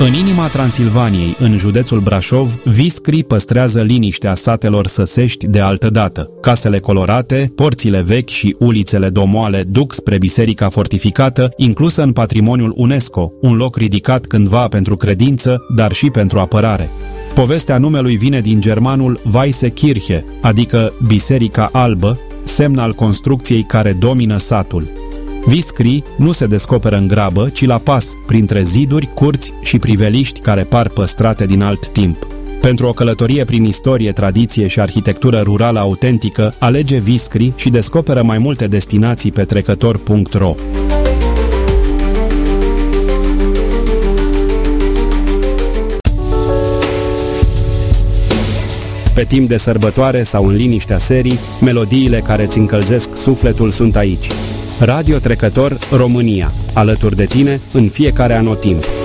În inima Transilvaniei, în județul Brașov, Viscri păstrează liniștea satelor săsești de altădată. Casele colorate, porțile vechi și ulițele domoale duc spre biserica fortificată, inclusă în patrimoniul UNESCO, un loc ridicat cândva pentru credință, dar și pentru apărare. Povestea numelui vine din germanul Weiße Kirche, adică Biserica Albă, semn al construcției care domină satul. Viscri nu se descoperă în grabă, ci la pas, printre ziduri, curți și priveliști care par păstrate din alt timp. Pentru o călătorie prin istorie, tradiție și arhitectură rurală autentică, alege Viscri și descoperă mai multe destinații pe trecător.ro. Pe timp de sărbătoare sau în liniștea serii, melodiile care îți încălzesc sufletul sunt aici. Radio Trecător România, alături de tine în fiecare anotimp.